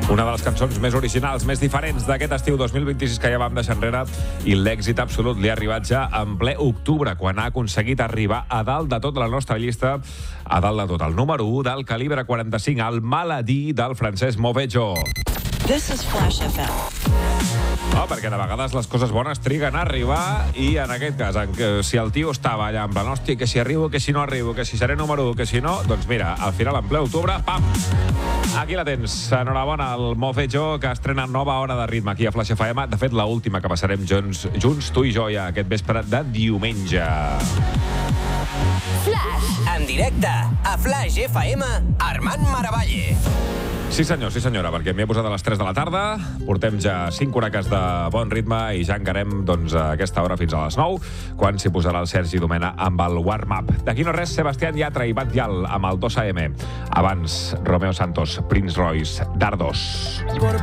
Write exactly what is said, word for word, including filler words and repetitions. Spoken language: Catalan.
Una de les cançons més originals, més diferents d'aquest estiu dos mil vint-i-sis que ja vam deixar enrere, i l'èxit absolut li ha arribat ja en ple octubre, quan ha aconseguit arribar a dalt de tota la nostra llista, a dalt de tot. El número u del calibre quaranta-cinc, el Maladí del Francesc Movejo. This is Flash F M. No, perquè de vegades les coses bones triguen a arribar, i en aquest cas, en què, si el tio estava allà en plan, hòstia, que si arribo, que si no arribo, que si seré número u, que si no, doncs mira, al final, en ple octubre, pam! Aquí la tens. Enhorabona al Movejo, que estrena nova hora de ritme aquí a Flash F M. De fet, l'última que passarem junts, junts, tu i jo, ja aquest vespre de diumenge. Flash, en directe, a Flash F M, Armand Maravalle. Sí senyor, sí senyora, perquè m'hi he posat a les tres de la tarda, portem ja cinc horaques de bon ritme i ja encarem doncs, a aquesta hora fins a les nou, quan s'hi posarà el Sergi Domena amb el warm-up. D'aquí no res, Sebastián Yatra i Bat Yal amb el dos A M. Abans, Romeo Santos, Prince Royce, Dardos.